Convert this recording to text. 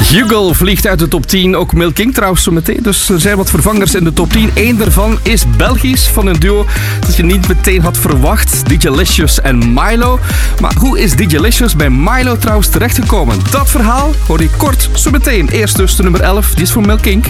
Hugo vliegt uit de top 10. Ook Mel King trouwens zo meteen. Dus er zijn wat vervangers in de top 10. Eén daarvan is Belgisch, van een duo dat je niet meteen had verwacht. DJ Licious en Milo. Maar hoe is DJ Licious bij Milo trouwens terechtgekomen? Dat verhaal hoor je kort zo meteen. Eerst dus de nummer 11. Die is voor Mel King.